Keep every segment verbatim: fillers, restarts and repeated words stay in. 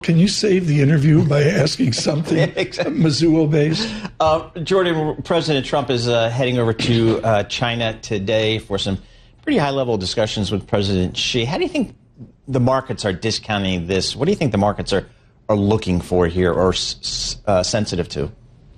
Can you save the interview by asking something exactly. Mizuho-based? Uh, Jordan, President Trump is uh, heading over to uh, China today for some pretty high-level discussions with President Xi. How do you think the markets are discounting this? What do you think the markets are, are looking for here or uh, sensitive to?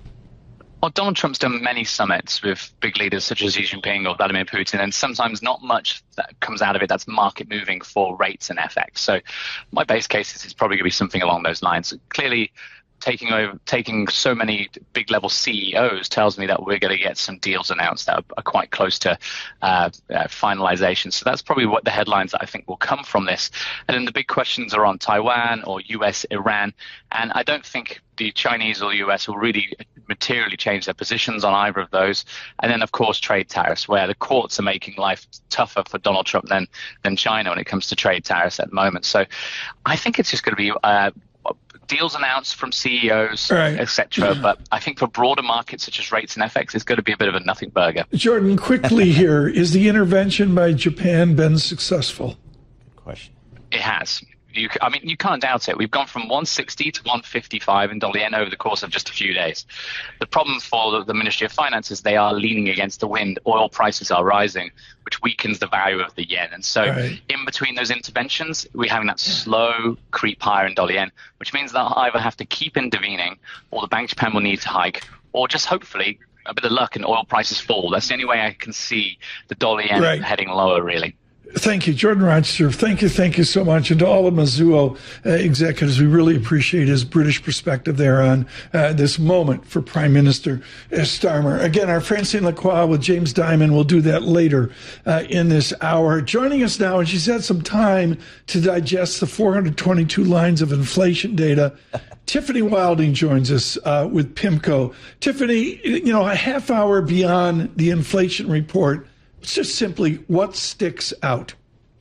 Well, Donald Trump's done many summits with big leaders such as Xi Jinping or Vladimir Putin, and sometimes not much that comes out of it that's market moving for rates and F X. So my base case is it's probably going to be something along those lines. Clearly, taking over, taking so many big level C E Os tells me that we're going to get some deals announced that are quite close to uh, uh, finalization. So that's probably what the headlines that I think will come from this. And then the big questions are on Taiwan or U S, Iran. And I don't think the Chinese or the U S will really materially change their positions on either of those. And then, of course, trade tariffs, where the courts are making life tougher for Donald Trump than, than China when it comes to trade tariffs at the moment. So I think it's just going to be uh, deals announced from C E Os, right. et cetera. But I think for broader markets such as rates and F X, it's going to be a bit of a nothing burger. Jordan, quickly here, is the intervention by Japan been successful? Good question. It has. You, I mean, you can't doubt it. We've gone from one sixty to one fifty-five in dollar yen over the course of just a few days. The problem for the, the Ministry of Finance is they are leaning against the wind. Oil prices are rising, which weakens the value of the yen. And so right. in between those interventions, we're having that slow creep higher in dollar yen, which means they'll either have to keep intervening or the Bank of Japan will need to hike, or just hopefully a bit of luck and oil prices fall. That's the only way I can see the dollar yen right. heading lower, really. Thank you, Jordan Rochester. Thank you, thank you so much. And to all of Mizuho uh, executives, we really appreciate his British perspective there on uh, this moment for Prime Minister uh, Starmer. Again, our Francine Lacroix with James Dimon will do that later uh, in this hour. Joining us now, and she's had some time to digest the four hundred twenty-two lines of inflation data, Tiffany Wilding joins us uh, with PIMCO. Tiffany, you know, a half hour beyond the inflation report, it's just simply what sticks out.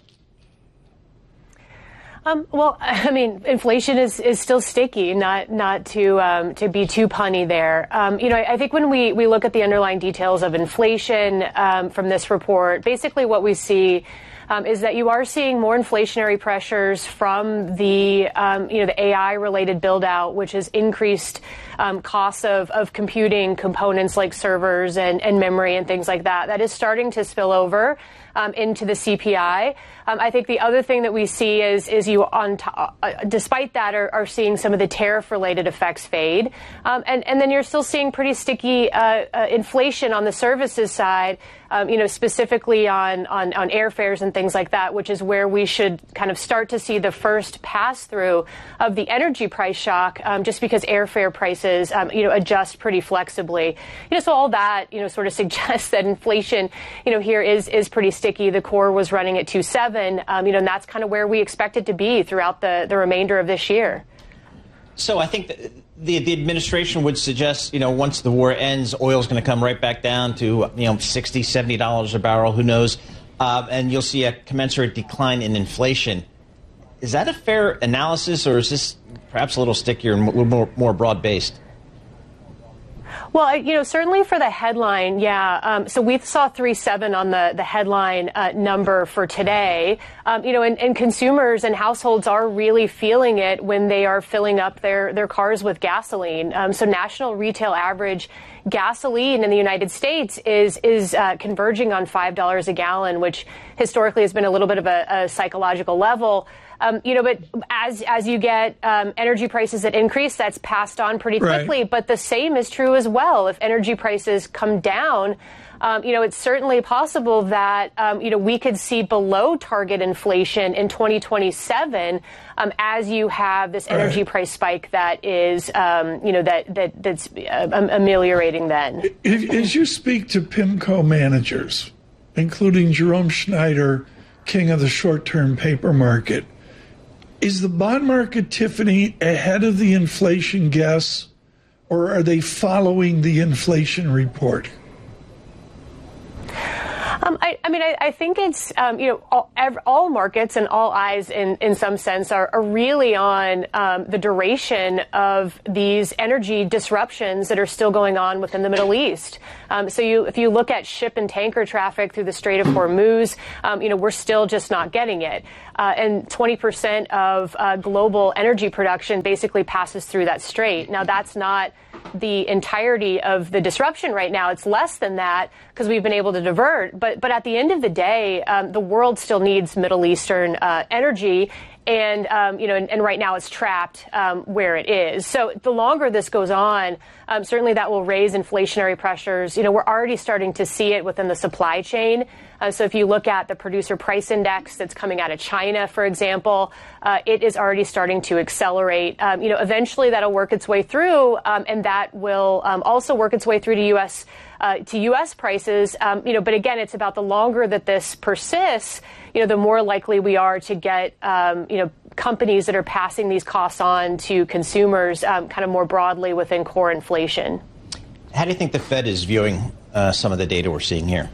Um, well, I mean, inflation is, is still sticky, not not to um, to be too punny there. Um, you know, I, I think when we, we look at the underlying details of inflation um, from this report, basically what we see Um, is that you are seeing more inflationary pressures from the, um, you know, the A I-related build-out, which has increased um, costs of, of computing components like servers and, and memory and things like that. That is starting to spill over um, into the C P I. Um, I think the other thing that we see is, is you, on t- uh, despite that, are, are seeing some of the tariff-related effects fade, um, and and then you're still seeing pretty sticky uh, uh, inflation on the services side. Um, you know, specifically on, on, on airfares and things like that, which is where we should kind of start to see the first pass through of the energy price shock, um, just because airfare prices, um, you know, adjust pretty flexibly. You know, so all that, you know, sort of suggests that inflation, you know, here is, is pretty sticky. The core was running at two point seven, um, you know, and that's kind of where we expect it to be throughout the, the remainder of this year. So I think that the, the administration would suggest, you know, once the war ends, oil is going to come right back down to, you know, sixty, seventy dollars a barrel, who knows, uh, and you'll see a commensurate decline in inflation. Is that a fair analysis, or is this perhaps a little stickier and a little more, more broad-based? Well, you know, certainly for the headline, yeah. Um, so we saw three point seven on the, the headline uh, number for today. Um, you know, and, and consumers and households are really feeling it when they are filling up their, their cars with gasoline. Um, so national retail average gasoline in the United States is is uh, converging on five dollars a gallon, which historically has been a little bit of a, a psychological level. Um, you know, but as as you get um, energy prices that increase, that's passed on pretty quickly. Right. But the same is true as well. If energy prices come down, um, you know, it's certainly possible that, um, you know, we could see below target inflation in twenty twenty-seven um, as you have this energy right. price spike that is, um, you know, that, that that's uh, ameliorating then. As you speak to PIMCO managers, including Jerome Schneider, king of the short-term paper market, is the bond market, Tiffany, ahead of the inflation guess, or are they following the inflation report? Um, I, I mean, I, I think it's, um, you know, all, ev- all markets and all eyes in, in some sense are, are really on um, the duration of these energy disruptions that are still going on within the Middle East. Um, so you, if you look at ship and tanker traffic through the Strait of Hormuz, um, you know, we're still just not getting it. Uh, and twenty percent of uh, global energy production basically passes through that strait. Now, that's not the entirety of the disruption right now. It's less than that because we've been able to divert. But but at the end of the day, um, the world still needs Middle Eastern uh, energy. And, um, you know, and, and right now it's trapped um, where it is. So the longer this goes on, um, certainly that will raise inflationary pressures. You know, we're already starting to see it within the supply chain. Uh, so if you look at the producer price index that's coming out of China, for example, uh, it is already starting to accelerate. Um, you know, eventually that'll work its way through, um, and that will um, also work its way through to U S Uh, to U S prices, um, you know, but again, it's about the longer that this persists, you know, the more likely we are to get, um, you know, companies that are passing these costs on to consumers um, kind of more broadly within core inflation. How do you think the Fed is viewing uh, some of the data we're seeing here?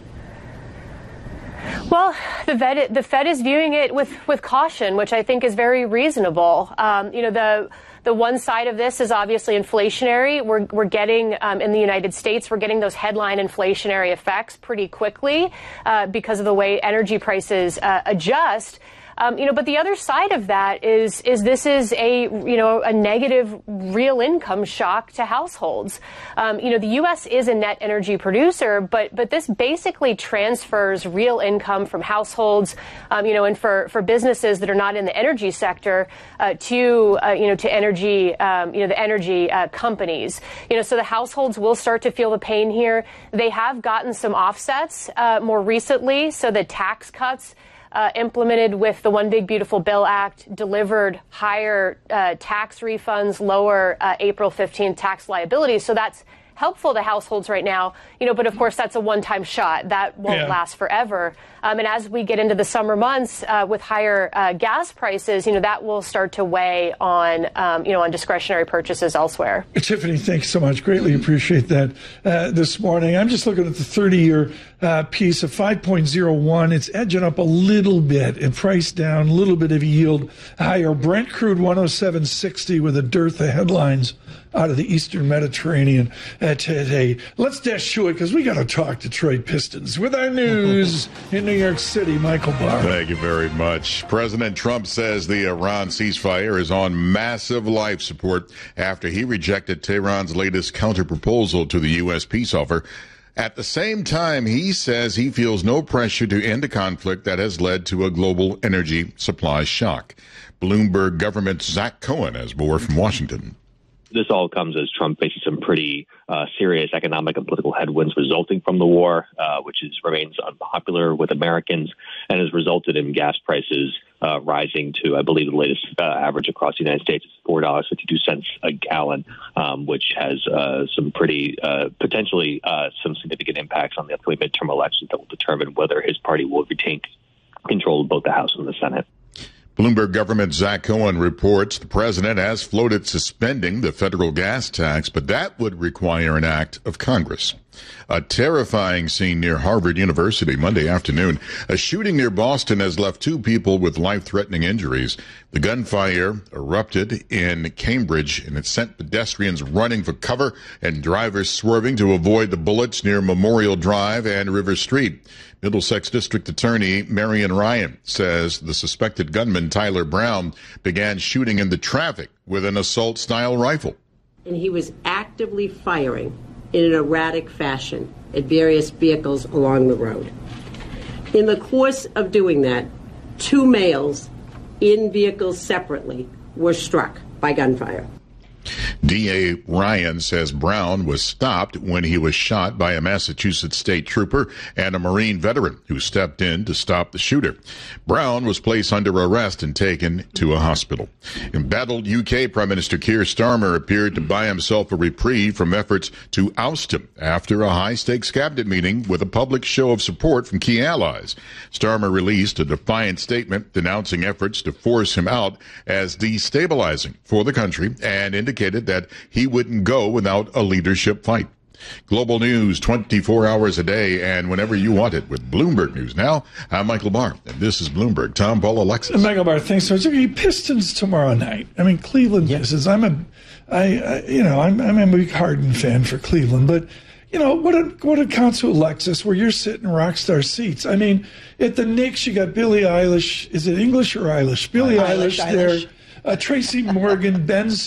Well, the Fed, the Fed is viewing it with, with caution, which I think is very reasonable. Um, you know, the the one side of this is obviously inflationary. We're we're getting um, in the United States, we're getting those headline inflationary effects pretty quickly uh, because of the way energy prices uh, adjust. Um, you know, but the other side of that is is this is a, you know, a negative real income shock to households. Um, you know, the U S is a net energy producer, but but this basically transfers real income from households, um, you know, and for, for businesses that are not in the energy sector uh, to, uh, you know, to energy, um, you know, the energy uh, companies. You know, so the households will start to feel the pain here. They have gotten some offsets uh, more recently, so the tax cuts Uh, implemented with the One Big Beautiful Bill Act delivered higher uh, tax refunds, lower uh, April fifteenth tax liabilities. So that's helpful to households right now, you know, but of course that's a one-time shot. That won't yeah. last forever. Um, and as we get into the summer months uh, with higher uh, gas prices, you know, that will start to weigh on, um, you know, on discretionary purchases elsewhere. Tiffany, thanks so much. Greatly appreciate that uh, this morning. I'm just looking at the thirty-year uh, piece of five point oh one. It's edging up a little bit and price down, a little bit of yield higher. Brent crude one oh seven sixty with a dearth of headlines out of the Eastern Mediterranean uh, today. Let's dash to it because we got to talk Detroit Pistons with our news in New York City. Michael Barr. Thank you very much. President Trump says the Iran ceasefire is on massive life support after he rejected Tehran's latest counterproposal to the U S peace offer. At the same time, he says he feels no pressure to end a conflict that has led to a global energy supply shock. Bloomberg government's Zach Cohen has more from Washington. This all comes as Trump faces some pretty uh, serious economic and political headwinds resulting from the war, uh, which is, remains unpopular with Americans and has resulted in gas prices uh, rising to, I believe, the latest uh, average across the United States is four dollars and fifty-two cents a gallon, um, which has uh, some pretty uh, potentially uh, some significant impacts on the upcoming midterm elections that will determine whether his party will retain control of both the House and the Senate. Bloomberg government Zach Cohen reports the president has floated suspending the federal gas tax, but that would require an act of Congress. A terrifying scene near Harvard University Monday afternoon. A shooting near Boston has left two people with life-threatening injuries. The gunfire erupted in Cambridge, and it sent pedestrians running for cover and drivers swerving to avoid the bullets near Memorial Drive and River Street. Middlesex District Attorney Marion Ryan says the suspected gunman, Tyler Brown, began shooting into traffic with an assault-style rifle. And he was actively firing in an erratic fashion at various vehicles along the road. In the course of doing that, two males in vehicles separately were struck by gunfire. D A Ryan says Brown was stopped when he was shot by a Massachusetts state trooper and a Marine veteran who stepped in to stop the shooter. Brown was placed under arrest and taken to a hospital. Embattled U K Prime Minister Keir Starmer appeared to buy himself a reprieve from efforts to oust him after a high-stakes cabinet meeting with a public show of support from key allies. Starmer released a defiant statement denouncing efforts to force him out as destabilizing for the country and indicated that he wouldn't go without a leadership fight. Global news twenty-four hours a day and whenever you want it with Bloomberg News. Now, I'm Michael Barr, and this is Bloomberg. Tom, Paul, Alexis. Michael Barr, thanks so much. Okay, Pistons tomorrow night. I mean, Cleveland yeah. Pistons. I'm a, I, I you know, I'm, I'm a big Harden fan for Cleveland, but you know what? It, what accounts to Alexis, where you're sitting in rock star seats. I mean, at the Knicks, you got Billie Eilish. Is it English or Eilish? Billie Eilish, Eilish there. Uh, Tracy Morgan, Ben